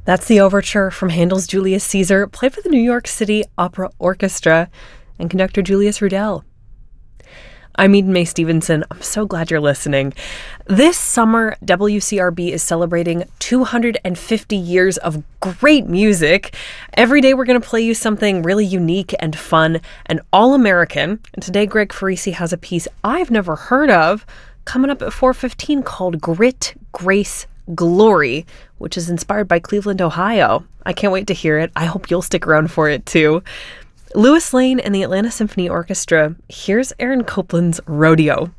That's the overture from Handel's Julius Caesar, played by the New York City Opera Orchestra and conductor Julius Rudel. I'm Eden Mae Stevenson. I'm so glad you're listening. This summer, WCRB is celebrating 250 years of great music. Every day we're going to play you something really unique and fun and all-American. And today, Greg Farisi has a piece I've never heard of coming up at 4:15 called Grit, Grace, Glory, which is inspired by Cleveland, Ohio. I can't wait to hear it. I hope you'll stick around for it too. Louis Lane and the Atlanta Symphony Orchestra. Here's Aaron Copland's Rodeo.